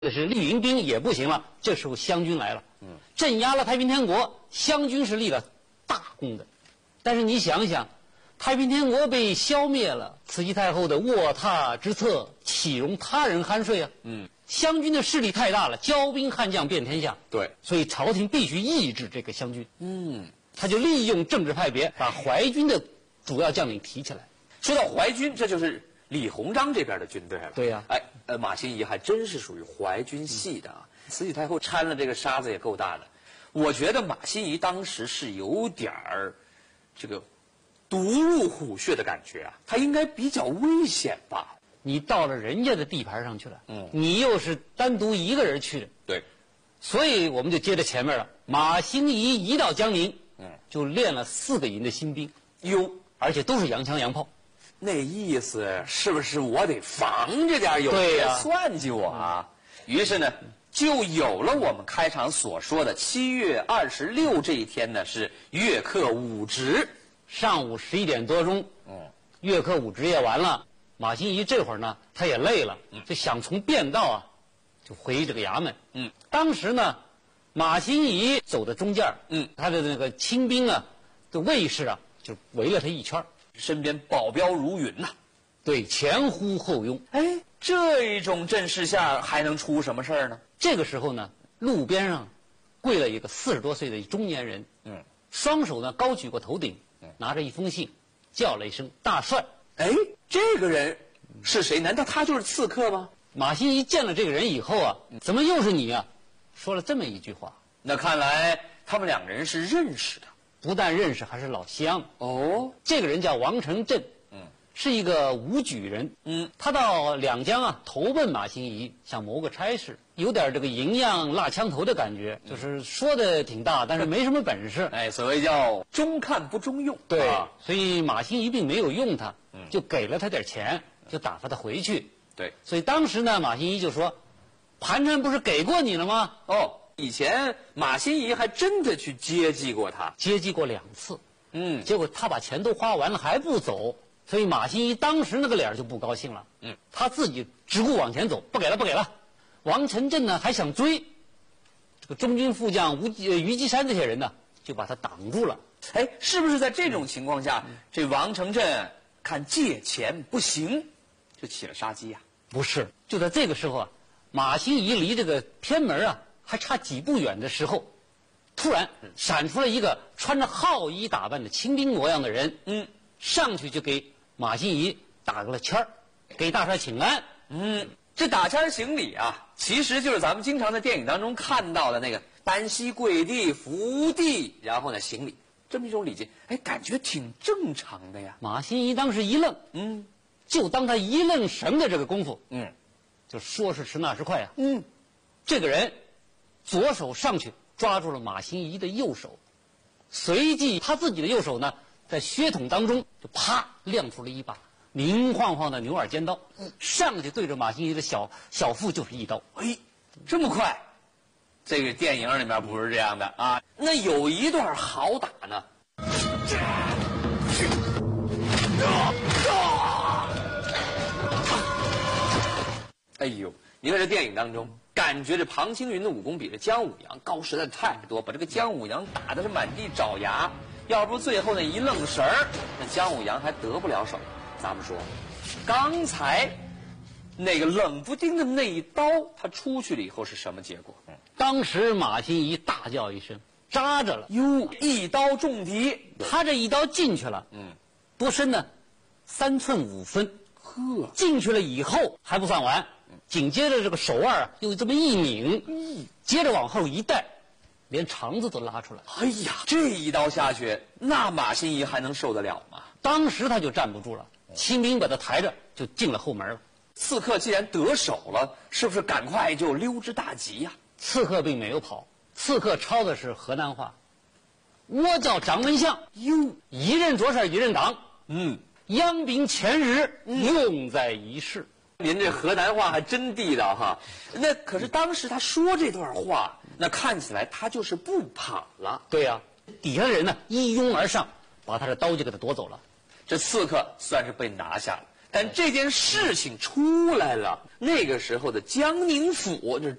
是绿营兵也不行了。这时候湘军来了，镇压了太平天国，湘军是立了大功的。但是你想想，太平天国被消灭了，慈禧太后的卧榻之侧岂容他人酣睡啊？湘军的势力太大了，骄兵悍将遍天下。 对， 所以朝廷必须抑制这个湘军。他就利用政治派别，把淮军的主要将领提起来。 说到淮军，这就是李鸿章这边的军队了。 对呀， 马新贻还真是属于淮军系的啊。慈禧太后掺了这个沙子也够大的。我觉得马新贻当时是有点儿这个毒入虎穴的感觉啊，他应该比较危险吧？ 你到了人家的地盘上去了，你又是单独一个人去的， 对， 所以我们就接着前面了。马新贻一到江宁，就练了4个营的新兵，而且都是洋枪洋炮。 那意思是不是我得防着点，有别算计我啊？于是呢，就有了我们开场所说的7月26这一天呢，是月课5值， 上午11点多钟，月课5值也完了。马新贻这会儿呢，他也累了，就想从便道啊，就回这个衙门。当时呢，马新贻走在中间，他的那个亲兵啊，的卫士啊，就围了他一圈， 身边保镖如云呐。 对，前呼后拥。 这种阵势下还能出什么事儿呢？ 这个时候呢，路边上跪了一个40多岁的中年人，双手呢高举过头顶，拿着一封信，叫了一声“大帅”。 这个人是谁？难道他就是刺客吗？ 马新贻见了这个人以后啊，怎么又是你啊？说了这么一句话。 那看来他们2个人是认识的， 不但认识，还是老乡。这个人叫王承震，是一个武举人。他到两江啊投奔马新贻，想谋个差事，有点这个银样蜡枪头的感觉，就是说的挺大，但是没什么本事。 所谓叫中看不中用。 对，所以马新贻并没有用他，就给了他点钱，就打发他回去。 对， 所以当时呢，马新贻就说：“盘缠不是给过你了吗？” 以前马新贻还真的去接济过他， 接济过2次。结果他把钱都花完了还不走，所以马新贻当时那个脸就不高兴了。他自己只顾往前走，不给了，不给了。王承震呢还想追，这个中军副将于基山这些人呢就把他挡住了。 是不是在这种情况下，这王承震看借钱不行，就起了杀机呀？ 不是，就在这个时候啊，马新贻离这个偏门啊还差几步远的时候，突然闪出了一个穿着号衣打扮的清兵模样的人，上去就给马新贻打个签儿，给大帅请安。这打签行礼啊，其实就是咱们经常在电影当中看到的那个单膝跪地伏地，然后呢行礼，这么一种礼节，感觉挺正常的呀。 马新贻当时一愣，就当他一愣神的这个功夫，就说时迟那时快啊，这个人左手上去抓住了马新贻的右手，随即他自己的右手呢，在靴筒当中就啪亮出了一把明晃晃的牛耳尖刀，上去对着马新贻的小腹就是一刀。 这么快？这个电影里面不是这样的啊。那有一段好打呢。你看这电影当中，感觉这庞青云的武功比这姜武阳高实在太多，把这个姜武阳打的是满地找牙。要不最后那一愣神儿，那姜武阳还得不了手。咱们说，刚才那个冷不丁的那一刀，他出去了以后是什么结果？ 当时马新贻大叫一声，扎着了。 一刀中敌。 他这一刀进去了，多深呢？3寸5分。进去了以后还不算完，紧接着这个手腕又这么一拧，接着往后一带，连肠子都拉出来。 这一刀下去，那马新贻还能受得了吗？ 当时他就站不住了，清兵把他抬着就进了后门了。 刺客既然得手了，是不是赶快就溜之大吉呀？ 刺客并没有跑，刺客抄的是河南话。我叫张文相，一任着事一任当。央兵前日，用在一事。 您这河南话还真地道哈。那可是当时他说这段话，那看起来他就是不跑了。 对呀，底下的人呢一拥而上，把他的刀就给他夺走了。 这刺客算是被拿下了。 但这件事情出来了，那个时候的江宁府，就是